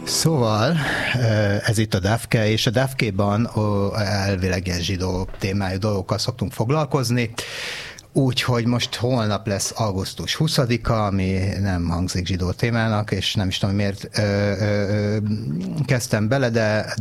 Szóval ez itt a DAFKE, és a DAFKE-ban elvileg ilyen zsidó témájú dolgokkal szoktunk foglalkozni, úgyhogy most holnap lesz augusztus 20-a, ami nem hangzik zsidó témának, és nem is tudom, miért kezdtem bele,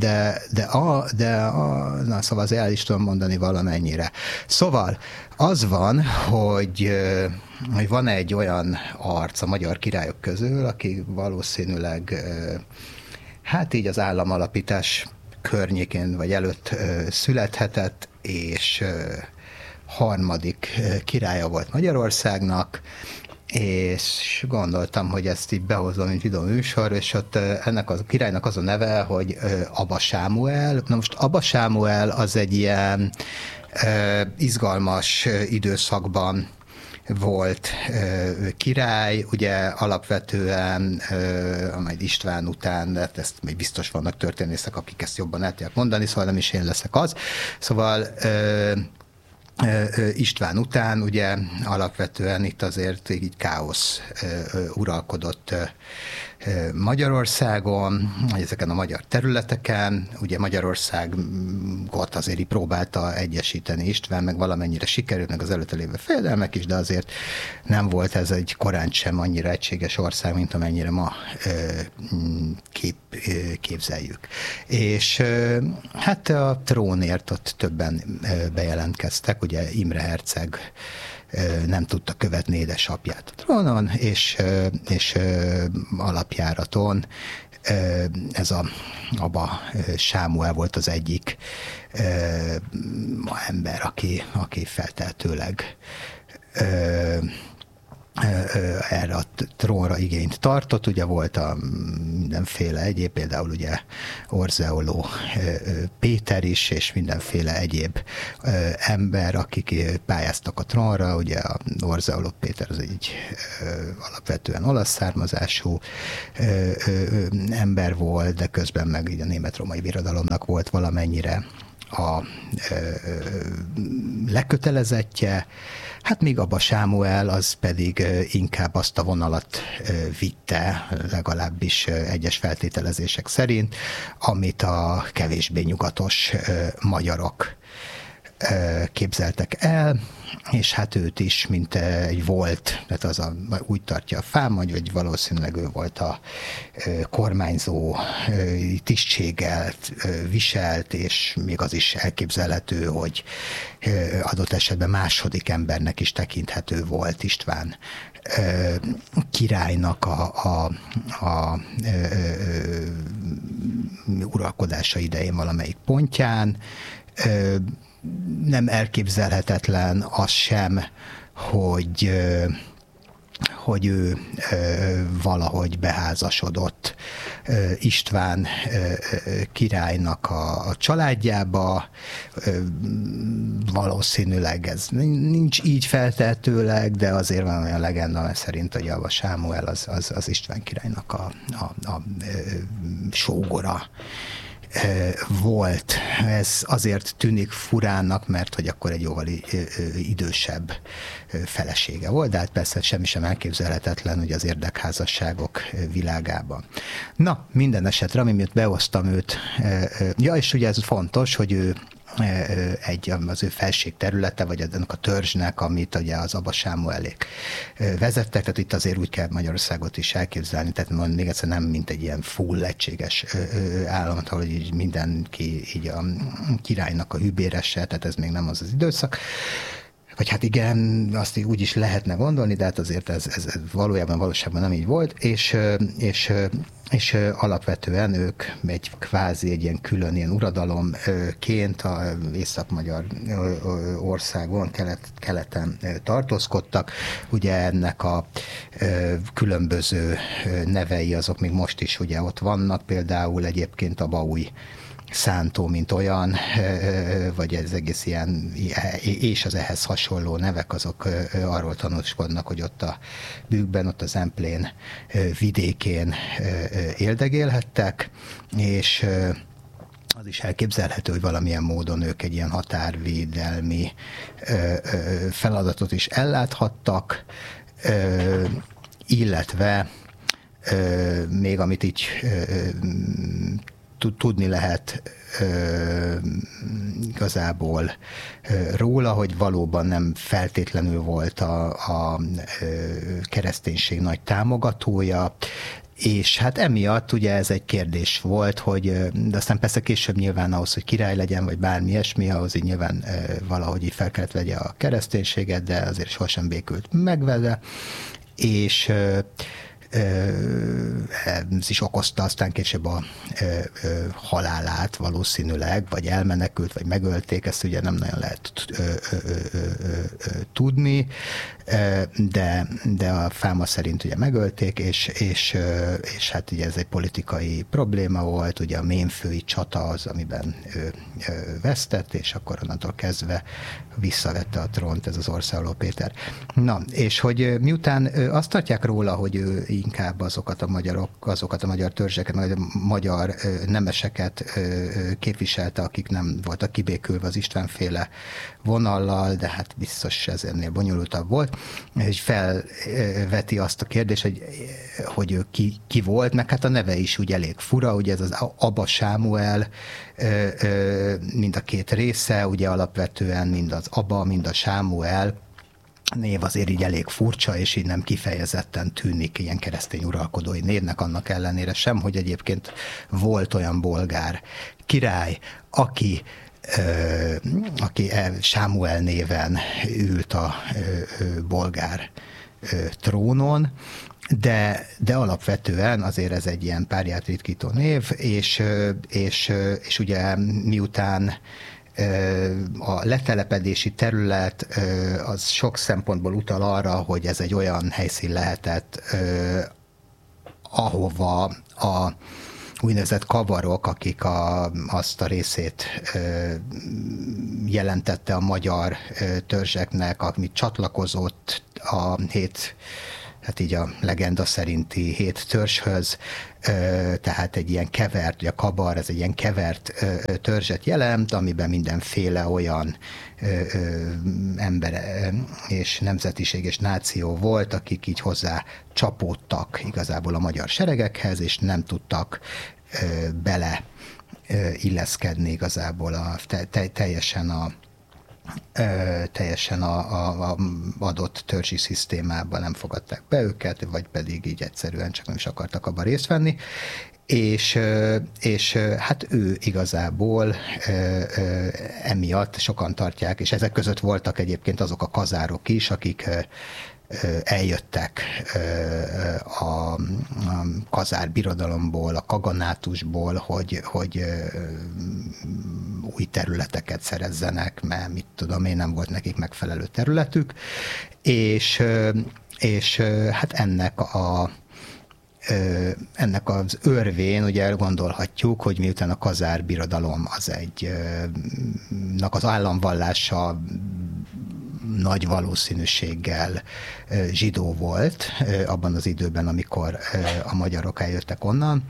na szóval az el is tudom mondani valamennyire. Szóval az van, hogy van egy olyan arc a magyar királyok közül, aki valószínűleg hát így az államalapítás környékén vagy előtt születhetett, és harmadik királya volt Magyarországnak, és gondoltam, hogy ezt így behozom, mint videó műsor, és ott ennek a királynak az a neve, hogy Aba Sámuel. Na most Aba Sámuel az egy ilyen izgalmas időszakban volt király, ugye alapvetően majd István után, de ezt még biztos vannak történészek, akik ezt jobban el tudják mondani, szóval nem is én leszek az. Szóval István után ugye alapvetően itt azért így káosz uralkodott Magyarországon, ezeken a magyar területeken. Ugye Magyarországot azért így próbálta egyesíteni István, meg valamennyire sikerült, meg az előtte lévő fejedelmek is, de azért nem volt ez egy korán sem annyira egységes ország, mint amennyire ma képzeljük. És hát a trónért ott többen bejelentkeztek, ugye Imre herceg nem tudta követni édesapját a trónon, és alapjáraton ez Aba Sámuel volt az egyik ember, aki feltehetőleg erre a trónra igényt tartott, ugye volt a mindenféle egyéb, például ugye Orzeoló Péter is, és mindenféle egyéb ember, akik pályáztak a trónra, ugye a Orzeoló Péter az egy alapvetően olasz származású ember volt, de közben meg így a német-római birodalomnak volt valamennyire a lekötelezettje, hát míg Aba Sámuel az pedig inkább azt a vonalat vitte, legalábbis egyes feltételezések szerint, amit a kevésbé nyugatos magyarok képzeltek el, és hát őt is, mint egy volt, tehát úgy tartja a fám, hogy valószínűleg ő volt a kormányzó tisztséget viselt, és még az is elképzelhető, hogy adott esetben második embernek is tekinthető volt István királynak a uralkodása idején valamelyik pontján. Nem elképzelhetetlen az sem, hogy ő valahogy beházasodott István királynak a családjába. Valószínűleg ez nincs így feltehetőleg, de azért van olyan legenda szerint, hogy Aba Sámuel az István királynak a sógora volt. Ez azért tűnik furának, mert hogy akkor egy jóval idősebb felesége volt, de hát persze semmi sem elképzelhetetlen ugye az érdekházasságok világában. Na, minden esetre, ami miatt behoztam őt, ja, és ugye ez fontos, hogy ő az ő felség területe, vagy ennek a törzsnek, amit ugye az Aba Sámuelék vezettek, tehát itt azért úgy kell Magyarországot is elképzelni, tehát még egyszer nem mint egy ilyen full egységes állam, ahol így mindenki így a királynak a hűbérese, tehát ez még nem az az időszak. Vagy hát igen, azt úgy is lehetne gondolni, de hát azért ez valóságban nem így volt, és alapvetően ők egy kvázi egy ilyen külön ilyen uradalomként a észak-magyar országon, keleten tartózkodtak. Ugye ennek a különböző nevei azok még most is ugye ott vannak, például egyébként a Baúj Szántó, mint olyan, vagy ez egész ilyen, és az ehhez hasonló nevek, azok arról tanúskodnak, hogy ott a Bükkben, ott az Zemplén vidékén éldegélhettek, és az is elképzelhető, hogy valamilyen módon ők egy ilyen határvédelmi feladatot is elláthattak, illetve még amit így tudni lehet igazából róla, hogy valóban nem feltétlenül volt a kereszténység nagy támogatója, és hát emiatt ugye ez egy kérdés volt, hogy de aztán persze később nyilván ahhoz, hogy király legyen, vagy bármi ilyesmi, ahhoz így nyilván valahogy így fel kellett vegye a kereszténységet, de azért sohasem békült meg vele, és ez is okozta aztán később a halálát valószínűleg, vagy elmenekült, vagy megölték, ezt ugye nem nagyon lehet tudni, de a fáma szerint ugye megölték, és hát ugye ez egy politikai probléma volt, ugye a mémfői csata az, amiben ő vesztett, és akkor onnantól kezdve visszavette a trónt ez az Országoló Péter. Na, és hogy miután azt tartják róla, hogy ő inkább azokat a magyar törzseket, vagy a magyar nemeseket képviselte, akik nem voltak kibékülve az Istvánféle vonallal, de hát biztos ez ennél bonyolultabb volt, és felveti azt a kérdést, hogy ő ki volt, meg hát a neve is úgy elég fura, ugye ez az Aba Sámuel, mind a két része, ugye alapvetően mind az Aba, mind a Sámuel név azért így elég furcsa, és így nem kifejezetten tűnik ilyen keresztény uralkodói névnek, annak ellenére sem, hogy egyébként volt olyan bolgár király, aki Sámuel néven ült a bolgár trónon, de alapvetően azért ez egy ilyen párját ritkító név, és ugye miután a letelepedési terület az sok szempontból utal arra, hogy ez egy olyan helyszín lehetett, ahova a úgynevezett kavarok, akik azt a részét jelentette a magyar törzseknek, amit csatlakozott a hát így a legenda szerinti 7 törzshöz, tehát egy ilyen kevert, ugye a kabar, ez egy ilyen kevert törzset jelent, amiben mindenféle olyan ember és nemzetiség és náció volt, akik így hozzá csapódtak igazából a magyar seregekhez, és nem tudtak bele illeszkedni igazából teljesen a adott törzsi szisztémában, nem fogadták be őket, vagy pedig így egyszerűen csak nem is akartak abban részt venni. És hát ő igazából emiatt sokan tartják, és ezek között voltak egyébként azok a kazárok is, akik eljöttek a kazár birodalomból, a kaganátusból, hogy új területeket szerezzenek, mert mit tudom én, nem volt nekik megfelelő területük, és hát ennek az örvén ugye elgondolhatjuk, hogy miután a kazár birodalom az az államvallása nagy valószínűséggel zsidó volt abban az időben, amikor a magyarok eljöttek onnan,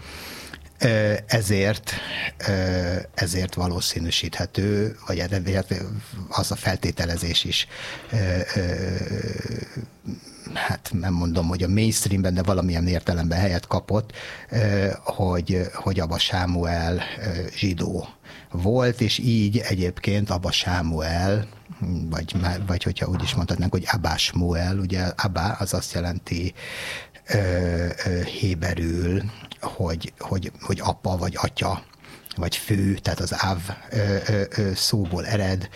ezért valószínűsíthető, vagy az a feltételezés is, hát nem mondom, hogy a mainstreamben, de valamilyen értelemben helyet kapott, hogy Aba Sámuel zsidó volt, és így egyébként Aba Sámuel, vagy hogyha úgy is mondhatnánk, hogy Abba Smuel, ugye Abba az azt jelenti héberül, hogy apa, vagy atya, vagy fő, tehát az Av szóból ered,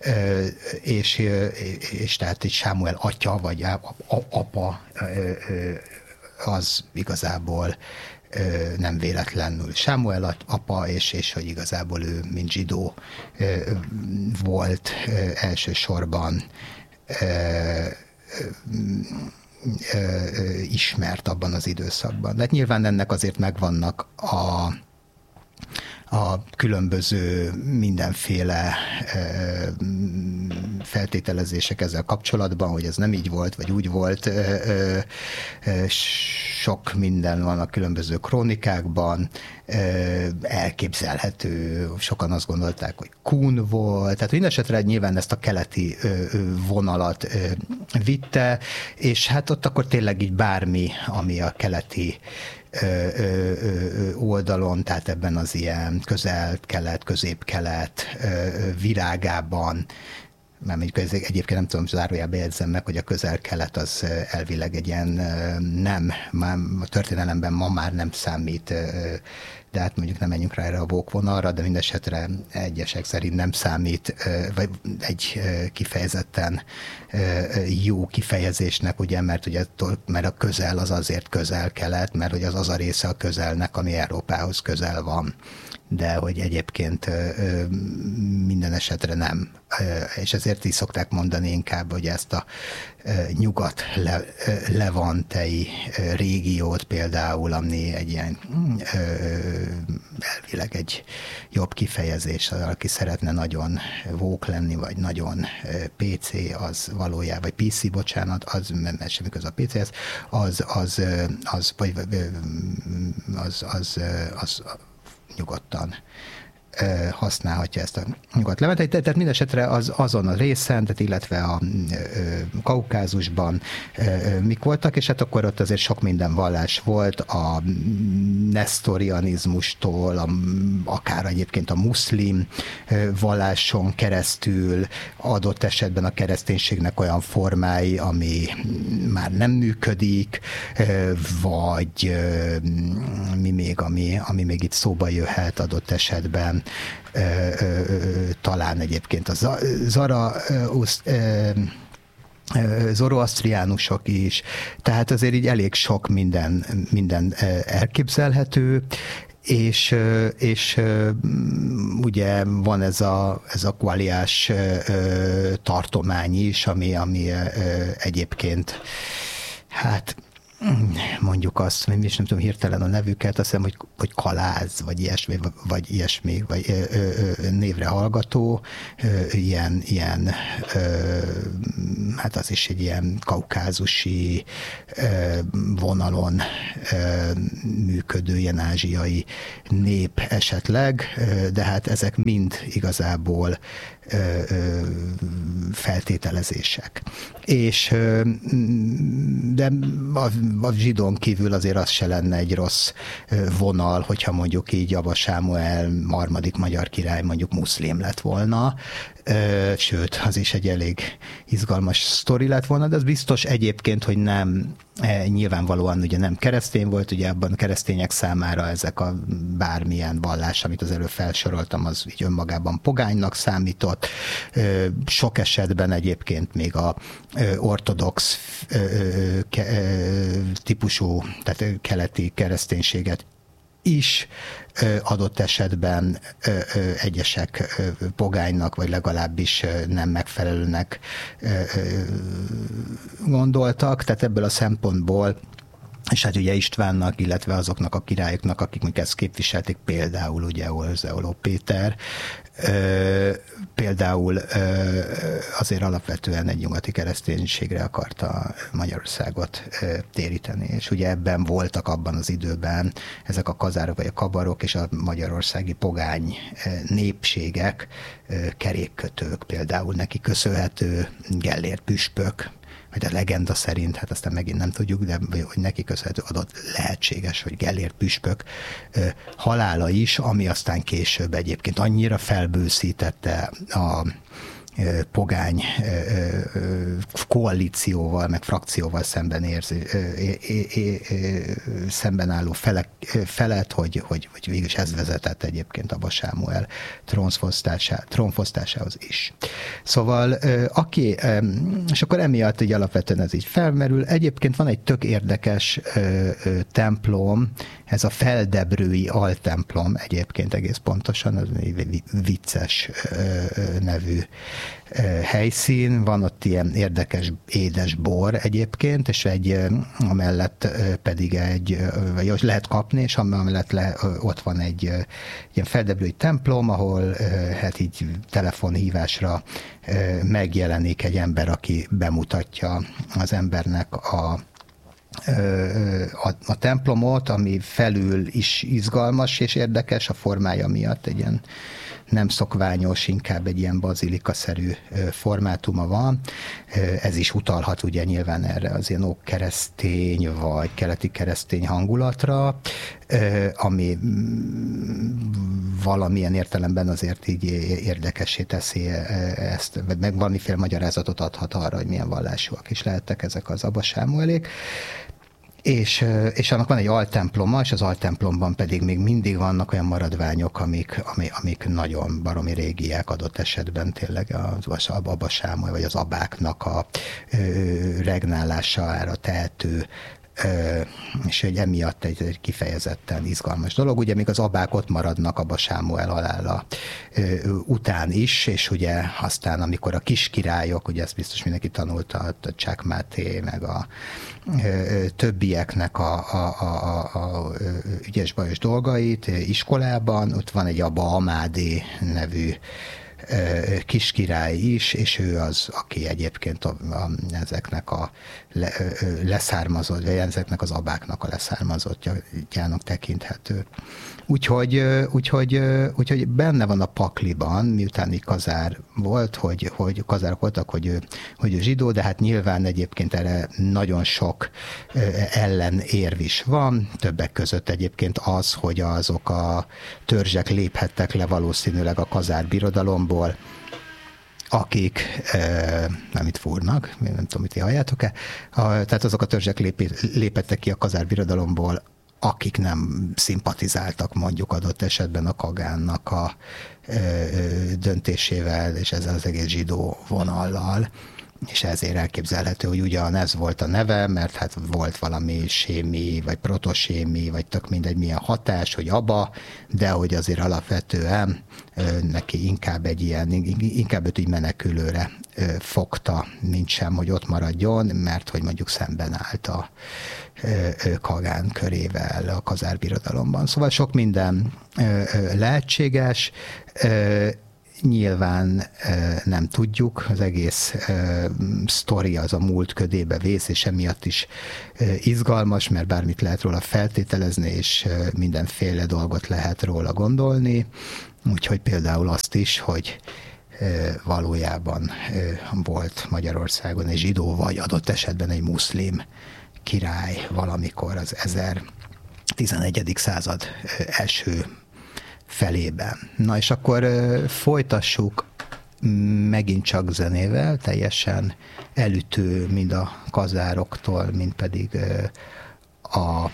és tehát egy Sámuel atya, vagy apa, az igazából nem véletlenül Sámuel apa, és hogy igazából ő, mint zsidó volt elsősorban ismert abban az időszakban. De hát nyilván ennek azért megvannak a különböző mindenféle feltételezések ezzel kapcsolatban, hogy ez nem így volt, vagy úgy volt. Sok minden van a különböző krónikákban, elképzelhető, sokan azt gondolták, hogy Kun volt, tehát mindesetre nyilván ezt a keleti vonalat vitte, és hát ott akkor tényleg így bármi, ami a keleti oldalon, tehát ebben az ilyen közel-kelet, közép-kelet világában, mert mondjuk egyébként nem tudom, zárójelbe jegyzem meg, hogy a közel-kelet az elvileg egy ilyen már a történelemben ma már nem számít, de hát mondjuk nem menjünk rá erre a vókvonalra, de mindesetre egyesek szerint nem számít, vagy egy kifejezetten jó kifejezésnek, ugye, mert a közel az azért közel-kelet, mert hogy az a része a közelnek, ami Európához közel van, de hogy egyébként minden esetre nem. És ezért is szokták mondani inkább, hogy ezt a nyugat-levantei régiót például, ami egy ilyen elvileg egy jobb kifejezés, aki szeretne nagyon woke lenni, vagy nagyon PC, az valójában, vagy PC, bocsánat, az, mert semmi köze a PC-hez, az nyugodtan használhatja ezt a nyugat-levanteit. Tehát mindesetre azon a részen, tehát illetve a Kaukázusban mik voltak, és hát akkor ott azért sok minden vallás volt, a nesztorianizmustól, akár egyébként a muszlim valláson keresztül, adott esetben a kereszténységnek olyan formái, ami már nem működik, vagy mi még, ami még itt szóba jöhet adott esetben, talán egyébként a zoroasztriánusok is, tehát azért így elég sok minden elképzelhető, és ugye van ez a kvaliás tartomány is, ami egyébként hát mondjuk azt, és nem tudom hirtelen a nevüket, azt hiszem, hogy Kaláz, vagy ilyesmi, vagy névre hallgató, ilyen hát az is egy ilyen kaukázusi vonalon működő, ilyen ázsiai nép esetleg, de hát ezek mind igazából feltételezések. És de a zsidón kívül azért az se lenne egy rossz vonal, hogyha mondjuk így Aba Sámuel harmadik magyar király mondjuk muszlim lett volna, sőt, az is egy elég izgalmas sztori lett volna, de az biztos egyébként, hogy nem, nyilvánvalóan ugye nem keresztény volt, ugye abban a keresztények számára ezek a bármilyen vallás, amit az előbb felsoroltam, az így önmagában pogánynak számított. Sok esetben egyébként még a ortodox típusú, tehát keleti kereszténységet is adott esetben egyesek pogánynak, vagy legalábbis nem megfelelőnek gondoltak, tehát ebből a szempontból, és hát ugye Istvánnak, illetve azoknak a királyoknak, akik még ezt képviselték, például ugye Orzeoló Péter, például azért alapvetően egy nyugati kereszténységre akarta Magyarországot téríteni, és ugye ebben voltak abban az időben ezek a kazárok, vagy a kabarok és a magyarországi pogány népségek, kerékkötők, például neki köszönhető Gellért püspök, vagy a legenda szerint, hát aztán megint nem tudjuk, de hogy neki köszönhető adott lehetséges, hogy Gellért püspök halála is, ami aztán később egyébként annyira felbőszítette a pogány koalícióval, meg frakcióval szemben álló felett, hogy végül is ez vezetett egyébként Aba Sámuel trónfosztásához is. Szóval és akkor emiatt így alapvetően ez így felmerül. Egyébként van egy tök érdekes templom, ez a Feldebrői altemplom egyébként egész pontosan, az egy vicces nevű helyszín, van ott ilyen érdekes édes bor egyébként, és amellett pedig vagy lehet kapni, és amellett ott van egy ilyen feldeblői templom, ahol hát így telefonhívásra megjelenik egy ember, aki bemutatja az embernek a templomot, ami felül is izgalmas és érdekes a formája miatt, egy ilyen nem szokványos, inkább egy ilyen bazilika-szerű formátuma van. Ez is utalhat ugye nyilván erre az ilyen ókeresztény vagy keleti keresztény hangulatra, ami valamilyen értelemben azért így érdekessé teszi ezt, meg valamiféle magyarázatot adhat arra, hogy milyen vallásúak is lehettek ezek az Abba Sámuelék. És annak van egy altemploma, és az altemplomban pedig még mindig vannak olyan maradványok, amik nagyon baromi régiek, adott esetben tényleg az Abba Sámuel, vagy az abáknak a regnálására tehető, és hogy emiatt egy kifejezetten izgalmas dolog. Ugye még az abák ott maradnak Abba Sámuel halála után is, és ugye aztán, amikor a kiskirályok, ugye ezt biztos mindenki tanulta, a Csák Máté, meg a többieknek a ügyes-bajos dolgait iskolában, ott van egy Abba Amádé nevű kiskirály is, és ő az, aki egyébként ezeknek a leszármazott, vagy ezeknek az abáknak a leszármazottjának tekinthető. Úgyhogy benne van a pakliban, miután így kazár volt, hogy kazárok voltak, hogy ő zsidó, de hát nyilván egyébként erre nagyon sok ellenérv is van, többek között egyébként az, hogy azok a törzsek léphettek le valószínűleg a kazár birodalomból, akik nem itt fúrnak, nem tudom, mit halljátok-e, tehát azok a törzsek lépettek ki a kazár birodalomból, akik nem szimpatizáltak mondjuk adott esetben a Kagánnak a döntésével, és ezzel az egész zsidó vonallal, és ezért elképzelhető, hogy ugyan ez volt a neve, mert hát volt valami sémi, vagy protosémi, vagy tök mindegy milyen hatás, hogy Abba, de hogy azért alapvetően neki inkább őt így menekülőre fogta, mint sem, hogy ott maradjon, mert hogy mondjuk szemben állt a Kagán körével a kazár birodalomban. Szóval sok minden lehetséges, nyilván nem tudjuk, az egész sztori az a múlt ködébe vész, és emiatt is izgalmas, mert bármit lehet róla feltételezni, és mindenféle dolgot lehet róla gondolni, úgyhogy például azt is, hogy valójában volt Magyarországon egy zsidó, vagy adott esetben egy muszlim király valamikor az 11. század első felében. Na és akkor folytassuk megint csak zenével, teljesen elütő mind a kazároktól, mind pedig a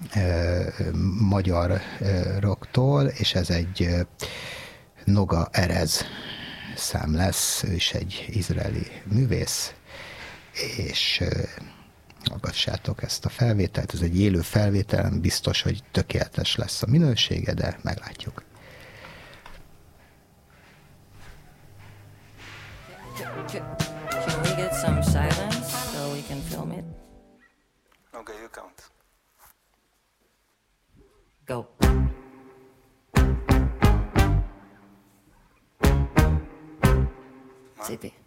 magyaroktól, és ez egy Noga Erez szám lesz, ő is egy izraeli művész, és hallgassátok ezt a felvételt, ez egy élő felvétel, biztos, hogy tökéletes lesz a minősége, de meglátjuk. Can we get some silence so we can film it? Okay, you count. Go. Zippy.